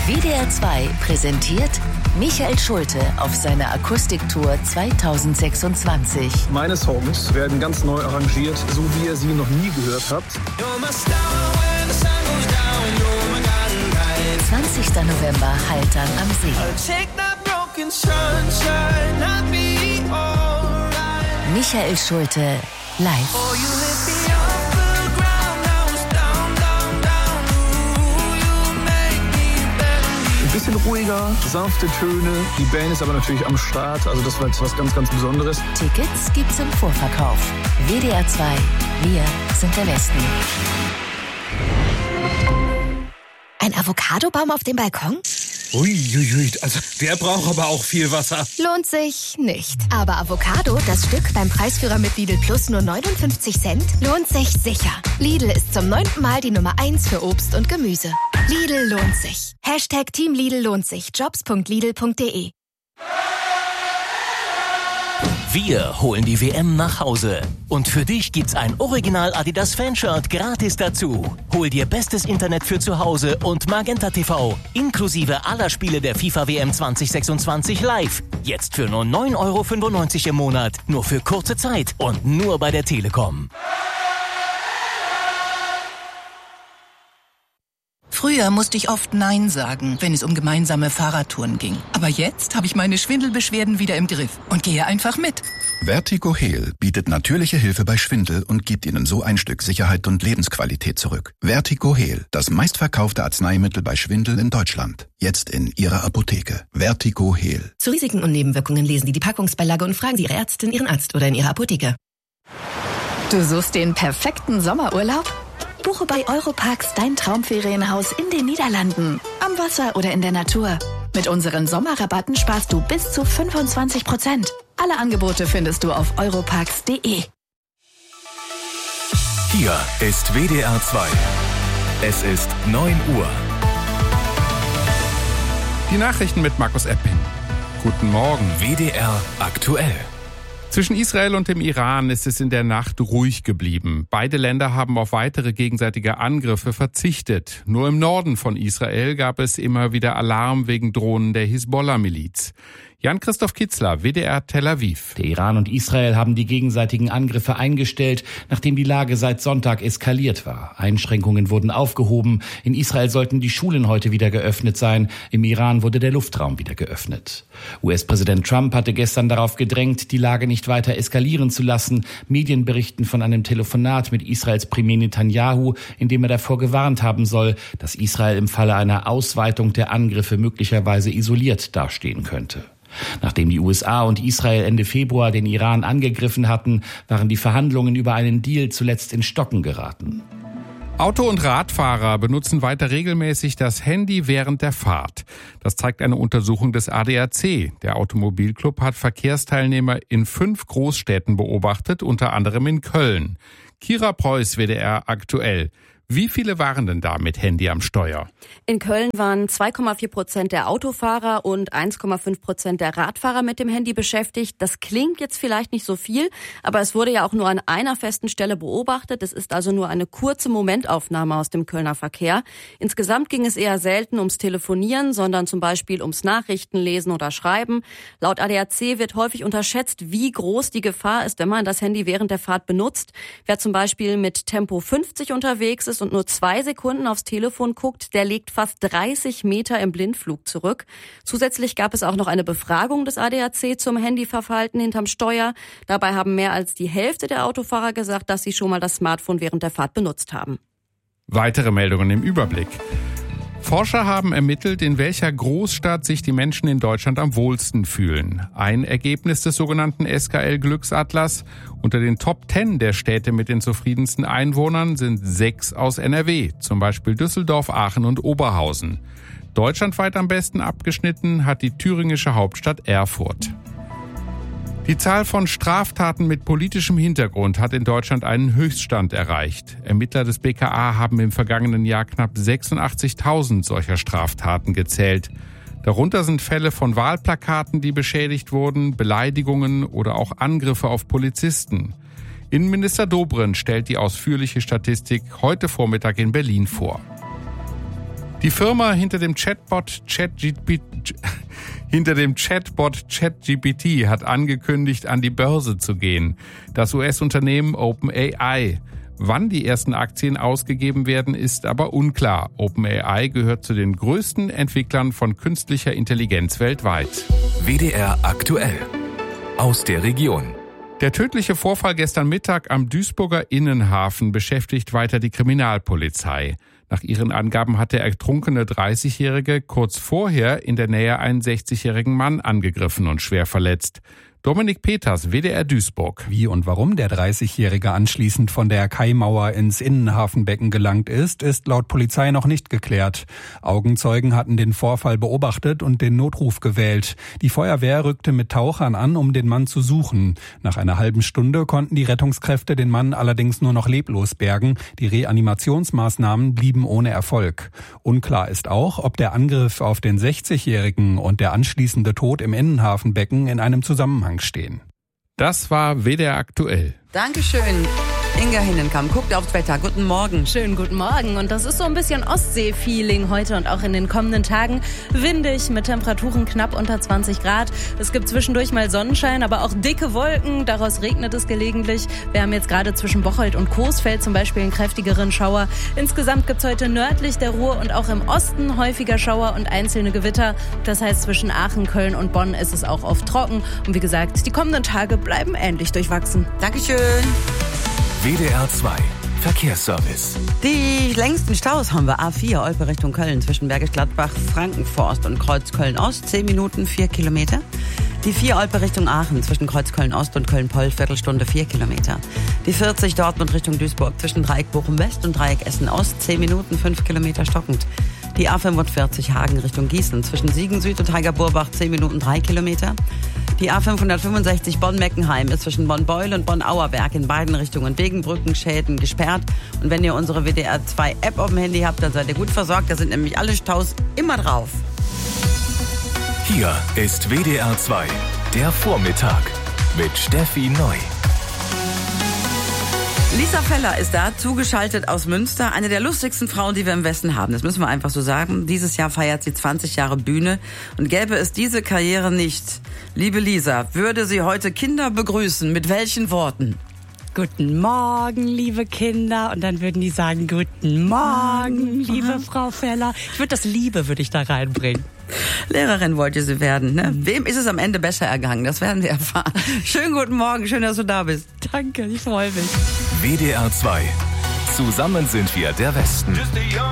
WDR 2 präsentiert Michael Schulte auf seiner Akustiktour 2026. Meine Songs werden ganz neu arrangiert, so wie ihr sie noch nie gehört habt. 20. November, Haltern am See. Michael Schulte live. Ein bisschen ruhiger, sanfte Töne. Die Band ist aber natürlich am Start. Also das war jetzt was ganz, ganz Besonderes. Tickets gibt's im Vorverkauf. WDR 2. Wir sind der Westen. Ein Avocadobaum auf dem Balkon? Uiuiui, also der braucht aber auch viel Wasser. Lohnt sich nicht. Aber Avocado, das Stück beim Preisführer mit Lidl Plus nur 59 Cent, lohnt sich sicher. Lidl ist zum 9. Mal die Nummer 1 für Obst und Gemüse. Lidl lohnt sich. Hashtag Team Lidl lohnt sich. Jobs.lidl.de. Wir holen die WM nach Hause. Und für dich gibt's ein Original Adidas Fanshirt gratis dazu. Hol dir bestes Internet für zu Hause und Magenta TV. Inklusive aller Spiele der FIFA WM 2026 live. Jetzt für nur 9,95 € im Monat. Nur für kurze Zeit und nur bei der Telekom. Früher musste ich oft Nein sagen, wenn es um gemeinsame Fahrradtouren ging. Aber jetzt habe ich meine Schwindelbeschwerden wieder im Griff und gehe einfach mit. Vertigo Heal bietet natürliche Hilfe bei Schwindel und gibt Ihnen so ein Stück Sicherheit und Lebensqualität zurück. Vertigo Heal, das meistverkaufte Arzneimittel bei Schwindel in Deutschland. Jetzt in Ihrer Apotheke. Vertigo Heal. Zu Risiken und Nebenwirkungen lesen Sie die Packungsbeilage und fragen Sie Ihre Ärztin, Ihren Arzt oder in Ihrer Apotheke. Du suchst den perfekten Sommerurlaub? Buche bei Europarks dein Traumferienhaus in den Niederlanden, am Wasser oder in der Natur. Mit unseren Sommerrabatten sparst du bis zu 25%. Alle Angebote findest du auf europarks.de. Hier ist WDR 2. Es ist 9 Uhr. Die Nachrichten mit Markus Epping. Guten Morgen. WDR aktuell. Zwischen Israel und dem Iran ist es in der Nacht ruhig geblieben. Beide Länder haben auf weitere gegenseitige Angriffe verzichtet. Nur im Norden von Israel gab es immer wieder Alarm wegen Drohnen der Hisbollah-Miliz. Jan-Christoph Kitzler, WDR Tel Aviv. Der Iran und Israel haben die gegenseitigen Angriffe eingestellt, nachdem die Lage seit Sonntag eskaliert war. Einschränkungen wurden aufgehoben. In Israel sollten die Schulen heute wieder geöffnet sein. Im Iran wurde der Luftraum wieder geöffnet. US-Präsident Trump hatte gestern darauf gedrängt, die Lage nicht weiter eskalieren zu lassen. Medien berichten von einem Telefonat mit Israels Premier Netanyahu, in dem er davor gewarnt haben soll, dass Israel im Falle einer Ausweitung der Angriffe möglicherweise isoliert dastehen könnte. Nachdem die USA und Israel Ende Februar den Iran angegriffen hatten, waren die Verhandlungen über einen Deal zuletzt in Stocken geraten. Auto- und Radfahrer benutzen weiter regelmäßig das Handy während der Fahrt. Das zeigt eine Untersuchung des ADAC. Der Automobilclub hat Verkehrsteilnehmer in 5 Großstädten beobachtet, unter anderem in Köln. Kira Preuß, WDR aktuell. Wie viele waren denn da mit Handy am Steuer? In Köln waren 2,4% der Autofahrer und 1,5% der Radfahrer mit dem Handy beschäftigt. Das klingt jetzt vielleicht nicht so viel, aber es wurde ja auch nur an einer festen Stelle beobachtet. Es ist also nur eine kurze Momentaufnahme aus dem Kölner Verkehr. Insgesamt ging es eher selten ums Telefonieren, sondern zum Beispiel ums Nachrichtenlesen oder Schreiben. Laut ADAC wird häufig unterschätzt, wie groß die Gefahr ist, wenn man das Handy während der Fahrt benutzt. Wer zum Beispiel mit Tempo 50 unterwegs ist und nur 2 Sekunden aufs Telefon guckt, der legt fast 30 Meter im Blindflug zurück. Zusätzlich gab es auch noch eine Befragung des ADAC zum Handyverhalten hinterm Steuer. Dabei haben mehr als die Hälfte der Autofahrer gesagt, dass sie schon mal das Smartphone während der Fahrt benutzt haben. Weitere Meldungen im Überblick. Forscher haben ermittelt, in welcher Großstadt sich die Menschen in Deutschland am wohlsten fühlen. Ein Ergebnis des sogenannten SKL-Glücksatlas: Unter den Top 10 der Städte mit den zufriedensten Einwohnern sind 6 aus NRW, zum Beispiel Düsseldorf, Aachen und Oberhausen. Deutschlandweit am besten abgeschnitten hat die thüringische Hauptstadt Erfurt. Die Zahl von Straftaten mit politischem Hintergrund hat in Deutschland einen Höchststand erreicht. Ermittler des BKA haben im vergangenen Jahr knapp 86.000 solcher Straftaten gezählt. Darunter sind Fälle von Wahlplakaten, die beschädigt wurden, Beleidigungen oder auch Angriffe auf Polizisten. Innenminister Dobrindt stellt die ausführliche Statistik heute Vormittag in Berlin vor. Die Firma hinter dem Chatbot ChatGPT hat angekündigt, an die Börse zu gehen. Das US-Unternehmen OpenAI. Wann die ersten Aktien ausgegeben werden, ist aber unklar. OpenAI gehört zu den größten Entwicklern von künstlicher Intelligenz weltweit. WDR aktuell. Aus der Region. Der tödliche Vorfall gestern Mittag am Duisburger Innenhafen beschäftigt weiter die Kriminalpolizei. Nach ihren Angaben hat der ertrunkene 30-Jährige kurz vorher in der Nähe einen 60-jährigen Mann angegriffen und schwer verletzt. Dominik Peters, WDR Duisburg. Wie und warum der 30-Jährige anschließend von der Kaimauer ins Innenhafenbecken gelangt ist laut Polizei noch nicht geklärt. Augenzeugen hatten den Vorfall beobachtet und den Notruf gewählt. Die Feuerwehr rückte mit Tauchern an, um den Mann zu suchen. Nach einer halben Stunde konnten die Rettungskräfte den Mann allerdings nur noch leblos bergen. Die Reanimationsmaßnahmen blieben ohne Erfolg. Unklar ist auch, ob der Angriff auf den 60-Jährigen und der anschließende Tod im Innenhafenbecken in einem Zusammenhang stehen. Das war WDR aktuell. Dankeschön. Inga Hinnenkamp guckt aufs Wetter. Guten Morgen. Schönen guten Morgen. Und das ist so ein bisschen Ostsee-Feeling heute und auch in den kommenden Tagen. Windig mit Temperaturen knapp unter 20 Grad. Es gibt zwischendurch mal Sonnenschein, aber auch dicke Wolken. Daraus regnet es gelegentlich. Wir haben jetzt gerade zwischen Bocholt und Coesfeld zum Beispiel einen kräftigeren Schauer. Insgesamt gibt es heute nördlich der Ruhr und auch im Osten häufiger Schauer und einzelne Gewitter. Das heißt, zwischen Aachen, Köln und Bonn ist es auch oft trocken. Und wie gesagt, die kommenden Tage bleiben ähnlich durchwachsen. Dankeschön. WDR 2 Verkehrsservice. Die längsten Staus haben wir. A4 Olpe Richtung Köln zwischen Bergisch Gladbach, Frankenforst und Kreuz Köln-Ost. 10 Minuten, 4 Kilometer. Die 4 Olpe Richtung Aachen zwischen Kreuz Köln-Ost und Köln-Poll, Viertelstunde, 4 Kilometer. Die 40 Dortmund Richtung Duisburg zwischen Dreieck Bochum-West und Dreieck Essen-Ost. 10 Minuten, 5 Kilometer stockend. Die A45 Hagen Richtung Gießen zwischen Siegen-Süd und Heiger-Burbach. 10 Minuten, 3 Kilometer. Die A565 Bonn-Meckenheim ist zwischen Bonn-Beul und Bonn-Auerberg in beiden Richtungen wegen Brückenschäden gesperrt. Und wenn ihr unsere WDR 2 App auf dem Handy habt, dann seid ihr gut versorgt. Da sind nämlich alle Staus immer drauf. Hier ist WDR 2, der Vormittag mit Steffi Neu. Lisa Feller ist da, zugeschaltet aus Münster. Eine der lustigsten Frauen, die wir im Westen haben. Das müssen wir einfach so sagen. Dieses Jahr feiert sie 20 Jahre Bühne. Und gäbe es diese Karriere nicht, liebe Lisa, würde sie heute Kinder begrüßen. Mit welchen Worten? Guten Morgen, liebe Kinder. Und dann würden die sagen, guten Morgen, liebe Frau Feller. Würde ich da reinbringen. Lehrerin wollte sie werden, ne? Wem ist es am Ende besser ergangen? Das werden wir erfahren. Schönen guten Morgen, schön, dass du da bist. Danke, ich freue mich. WDR 2. Zusammen sind wir der Westen.